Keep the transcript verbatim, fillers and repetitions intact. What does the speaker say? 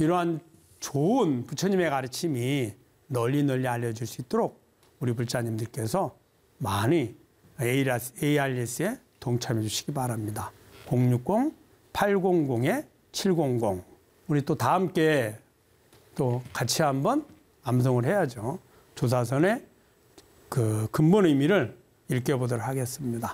이러한 좋은 부처님의 가르침이 널리 널리 알려질 수 있도록 우리 불자님들께서 많이 에이알에스에 동참해 주시기 바랍니다. 공육공 팔공공 칠공공. 우리 또 다 함께 또 같이 한번 암송을 해야죠. 조사선의 그 근본 의미를 읽혀보도록 하겠습니다.